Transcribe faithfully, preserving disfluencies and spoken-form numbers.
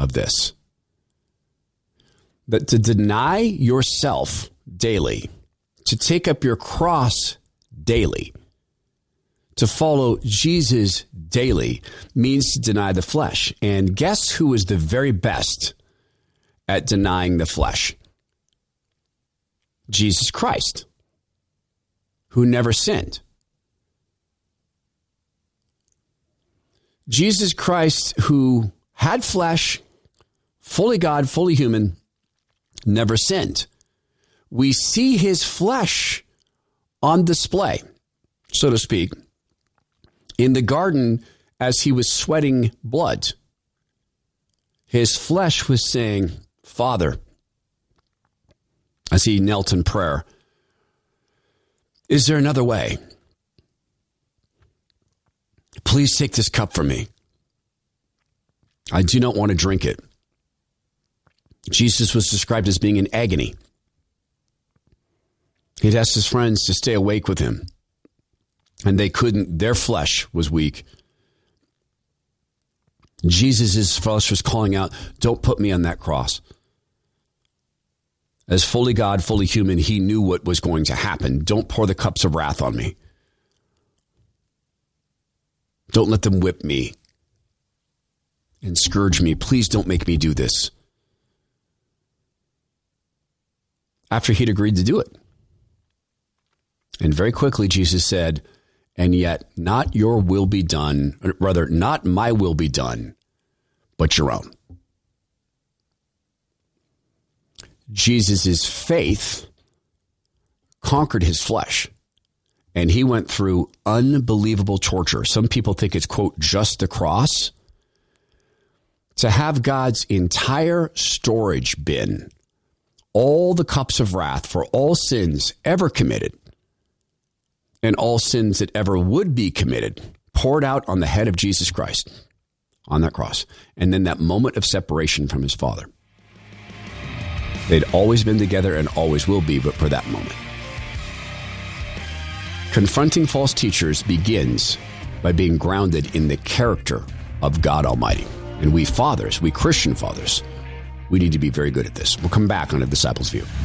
of this. That to deny yourself daily, to take up your cross daily, to follow Jesus daily means to deny the flesh. And guess who is the very best at denying the flesh? Jesus Christ, who never sinned. Jesus Christ, who had flesh, fully God, fully human, never sinned. We see his flesh on display, so to speak, in the garden as he was sweating blood. His flesh was saying, Father, as he knelt in prayer, is there another way? Please take this cup from me. I do not want to drink it. Jesus was described as being in agony. He'd asked his friends to stay awake with him, and they couldn't. Their flesh was weak. Jesus' flesh was calling out, don't put me on that cross. As fully God, fully human, he knew what was going to happen. Don't pour the cups of wrath on me. Don't let them whip me and scourge me. Please don't make me do this. After he'd agreed to do it. And very quickly, Jesus said, and yet not your will be done, or rather, not my will be done, but your own. Jesus' faith conquered his flesh, and he went through unbelievable torture. Some people think it's, quote, just the cross. To have God's entire storage bin, all the cups of wrath for all sins ever committed, and all sins that ever would be committed, poured out on the head of Jesus Christ on that cross. And then that moment of separation from his Father. They'd always been together and always will be, but for that moment. Confronting false teachers begins by being grounded in the character of God Almighty. And we fathers, we Christian fathers, we need to be very good at this. We'll come back on A Disciple's View.